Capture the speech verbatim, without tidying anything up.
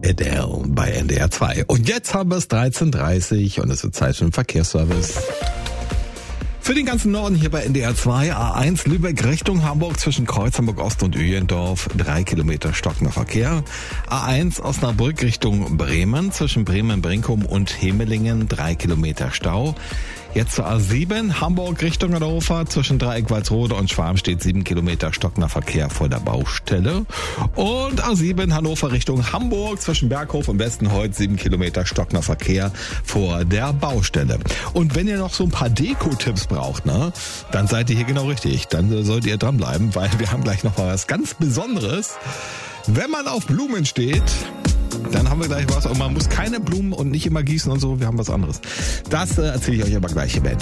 Adele bei N D R zwei. Und jetzt haben wir es dreizehn Uhr dreißig und es wird Zeit für den Verkehrsservice. Für den ganzen Norden hier bei N D R zwei, A eins Lübeck Richtung Hamburg zwischen Kreuz Hamburg Ost und Öhlendorf, drei Kilometer stockender Verkehr. A eins Osnabrück Richtung Bremen zwischen Bremen-Brinkum und Hemelingen, drei Kilometer Stau. Jetzt zur A sieben Hamburg Richtung Hannover zwischen Dreieck Walsrode und Schwarmstedt, sieben Kilometer stockender Verkehr vor der Baustelle. Und A sieben Hannover Richtung Hamburg zwischen Berghof und Westenholz, sieben Kilometer stockender Verkehr vor der Baustelle. Und wenn ihr noch so ein paar Deko-Tipps braucht, ne, dann seid ihr hier genau richtig. Dann solltet ihr dranbleiben, weil wir haben gleich noch mal was ganz Besonderes. Wenn man auf Blumen steht, dann haben wir gleich was. Und man muss keine Blumen und nicht immer gießen und so. Wir haben was anderes. Das äh, erzähle ich euch aber gleich im N